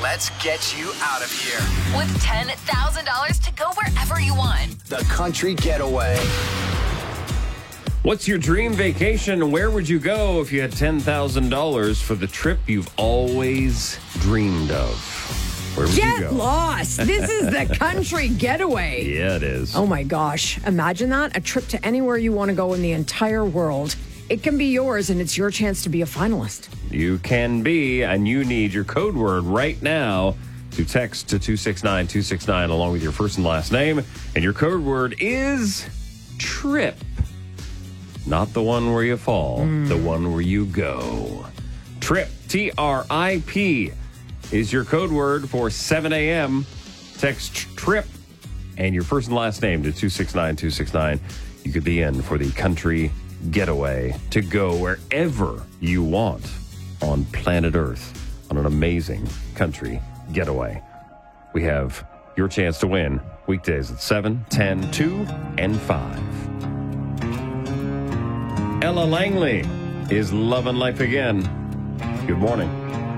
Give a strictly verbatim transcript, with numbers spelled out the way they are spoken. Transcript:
Let's get you out of here. With ten thousand dollars to go wherever you want. The Country Getaway. What's your dream vacation? Where would you go if you had ten thousand dollars for the trip you've always dreamed of? Where would Get you go? lost. This is the Country Getaway. Yeah, it is. Oh, my gosh. Imagine that. A trip to anywhere you want to go in the entire world. It can be yours, and it's your chance to be a finalist. You can be, and you need your code word right now to text to two six nine two six nine along with your first and last name. And your code word is trip. Not the one where you fall, mm. the one where you go. Trip, T R I P, is your code word for seven a.m. Text trip and your first and last name to two six nine two six nine. You could be in for the Country Getaway to go wherever you want on planet Earth on an amazing Country Getaway. We have your chance to win weekdays at seven, ten, two, and five. Ella Langley is loving life again. Good morning.